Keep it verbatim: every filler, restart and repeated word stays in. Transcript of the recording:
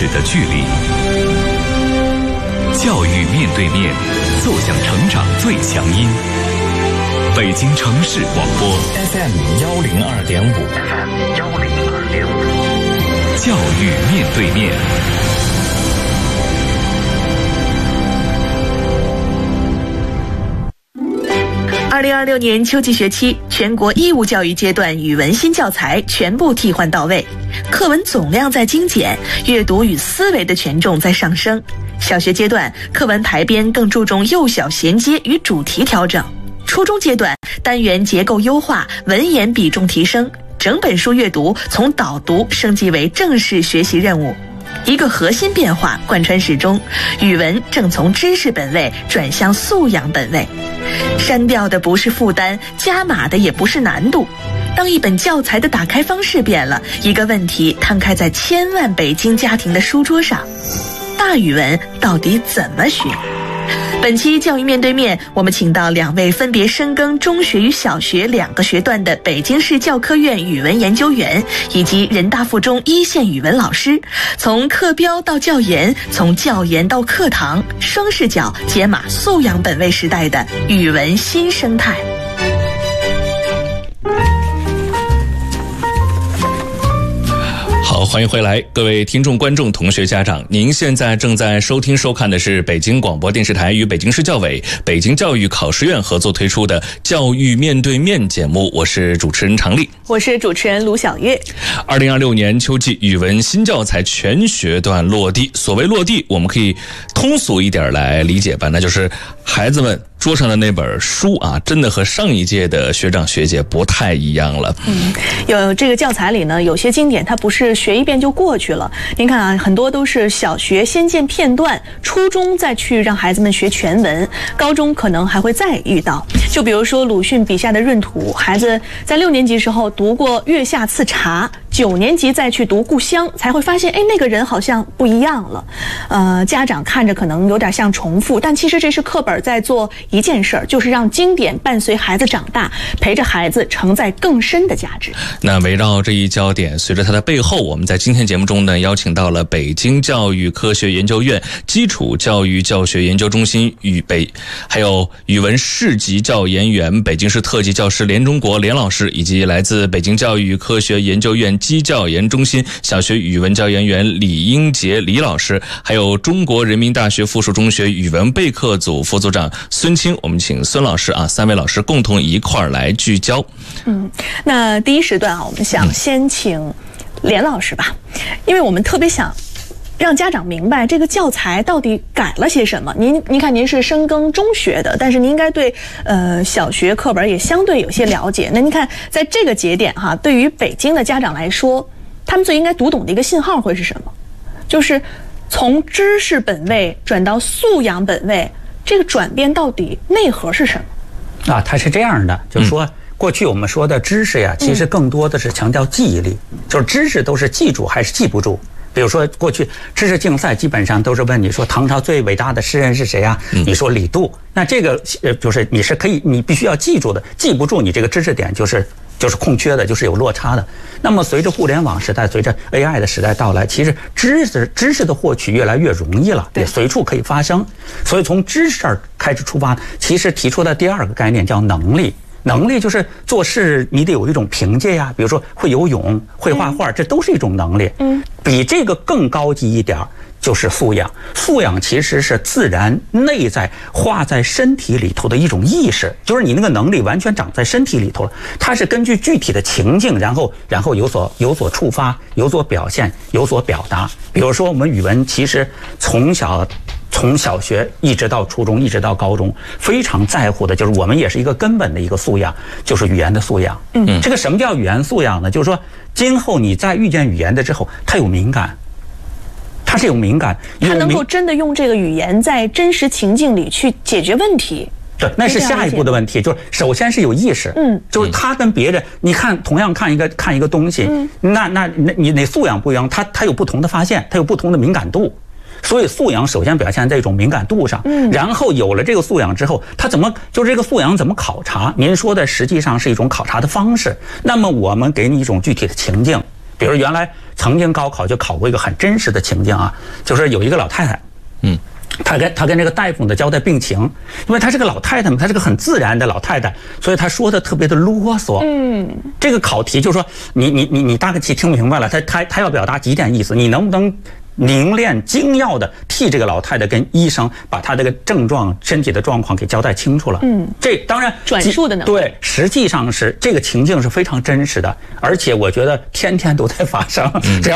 尺的距离。教育面对面，奏响成长最强音。北京城市广播 F M 幺零二点五 F M 幺零二点五，教育面对面。 二零二六年秋季学期，全国义务教育阶段语文新教材全部替换到位，课文总量在精简，阅读与思维的权重在上升。小学阶段课文排编更注重幼小衔接与主题调整，初中阶段单元结构优化，文言比重提升，整本书阅读从导读升级为正式学习任务。一个核心变化贯穿始终，语文正从知识本位转向素养本位。删掉的不是负担，加码的也不是难度。当一本教材的打开方式变了，一个问题摊开在千万北京家庭的书桌上：大语文到底怎么学？本期教育面对面，我们请到两位分别深耕中学与小学两个学段的北京市教科院语文研究员，以及人大附中一线语文老师，从课标到教研，从教研到课堂，双视角解码素养本位时代的语文新生态。 好，欢迎回来，各位听众、观众、同学、家长，您现在正在收听收看的是北京广播电视台与北京市教委、北京教育考试院合作推出的教育面对面节目，我是主持人常丽， 我是主持人卢晓月。 二零二六年秋季语文新教材全学段落地，所谓落地，我们可以通俗一点来理解吧，那就是孩子们桌上的那本书啊，真的和上一届的学长学姐不太一样了。 嗯，有这个教材里呢，有些经典它不是学一遍就过去了。您看啊，很多都是小学先见片段，初中再去让孩子们学全文，高中可能还会再遇到。就比如说鲁迅笔下的闰土，孩子在六年级时候读过《月下刺茶》，九年级再去读《故乡》，才会发现，哎，那个人好像不一样了。呃，家长看着可能有点像重复，但其实这是课本在做一件事儿，就是让经典伴随孩子长大，陪着孩子承载更深的价值。 那围绕这一焦点，随着它的背后，我们在今天节目中呢，邀请到了北京教育科学研究院基础教育教学研究中心语北，还有语文市级教研员、北京市特级教师连中国连老师，以及来自北京教育科学研究院基教研中心小学语文教研员李英杰李老师，还有中国人民大学附属中学语文备课组副组长孙清，我们请孙老师啊，三位老师共同一块儿来聚焦。 嗯，那第一时段啊，我们想先请连老师吧，因为我们特别想让家长明白这个教材到底改了些什么。您您看您是深耕中学的，但是您应该对呃小学课本也相对有些了解。那您看在这个节点哈，对于北京的家长来说，他们最应该读懂的一个信号会是什么？就是从知识本位转到素养本位，这个转变到底内核是什么？ 啊，它是这样的，就是说。嗯过去我们说的知识呀，其实更多的是强调记忆力，嗯、就是知识都是记住还是记不住。比如说，过去知识竞赛基本上都是问你说唐朝最伟大的诗人是谁啊？嗯、你说李杜，那这个呃就是你是可以，你必须要记住的，记不住你这个知识点就是就是空缺的，就是有落差的。那么随着互联网时代，随着 A I 的时代到来，其实知识知识的获取越来越容易了，也随处可以发生。所以从知识这儿开始出发，其实提出的第二个概念叫能力。能力就是做事你得有一种凭借呀，比如说会游泳、会画画，这都是一种能力。嗯，比这个更高级一点就是素养。素养其实是自然内在化在身体里头的一种意识，就是你那个能力完全长在身体里头了。它是根据具体的情境，然后然后有所有所触发、有所表现、有所表达。比如说我们语文其实从小。从小学一直到初中，一直到高中，非常在乎的就是我们也是一个根本的一个素养，就是语言的素养。嗯，这个什么叫语言素养呢？就是说，今后你在遇见语言的之后，它有敏感，它是有敏感， 它能够真的用这个语言在真实情境里去解决问题。 对，那是下一步的问题，就是首先是有意识，嗯，就是他跟别人，你看同样看一个看一个东西，嗯，那那那你那素养不一样，他他有不同的发现，他有不同的敏感度。所以素养首先表现在这种敏感度上，嗯，然后有了这个素养之后，它怎么就是这个素养怎么考察？您说的实际上是一种考察的方式。那么我们给你一种具体的情境，比如原来曾经高考就考过一个很真实的情境啊，就是有一个老太太，嗯。他跟他跟这个大夫呢交代病情，因为她是个老太太嘛，她是个很自然的老太太，所以她说的特别的啰嗦。嗯，这个考题就是说，你你你你大概听明白了，他他他要表达几点意思，你能不能凝练精要的替这个老太太跟医生把她这个症状、身体的状况给交代清楚了？嗯，这当然转述的能力对，实际上是这个情境是非常真实的，而且我觉得天天都在发生。只要